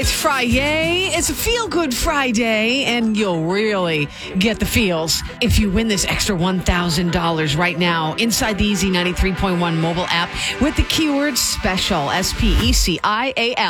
It's Friday. It's a feel-good Friday, and you'll really get the feels if you win this extra $1,000 right now inside the Easy 93.1 mobile app with the keyword SPECIAL, SPECIAL.